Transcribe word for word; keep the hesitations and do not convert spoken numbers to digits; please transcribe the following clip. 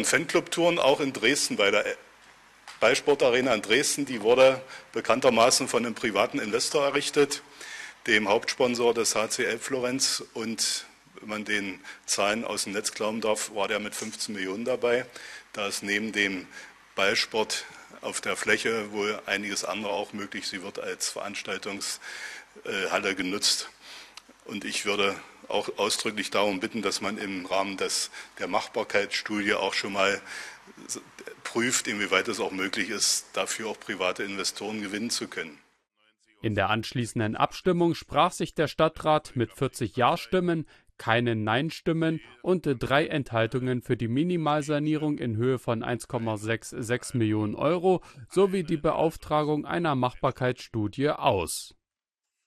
Fanclub-Touren auch in Dresden bei der Ballsportarena in Dresden. Die wurde bekanntermaßen von einem privaten Investor errichtet, dem Hauptsponsor des H C L Florenz, und wenn man den Zahlen aus dem Netz glauben darf, war der mit fünfzehn Millionen dabei. Da ist neben dem Ballsport auf der Fläche wohl einiges andere auch möglich. Sie wird als Veranstaltungshalle genutzt. Und ich würde auch ausdrücklich darum bitten, dass man im Rahmen des, der Machbarkeitsstudie auch schon mal prüft, inwieweit es auch möglich ist, dafür auch private Investoren gewinnen zu können. In der anschließenden Abstimmung sprach sich der Stadtrat mit vierzig Ja-Stimmen, keinen Nein-Stimmen und drei Enthaltungen für die Minimalsanierung in Höhe von eins Komma sechs sechs Millionen Euro sowie die Beauftragung einer Machbarkeitsstudie aus.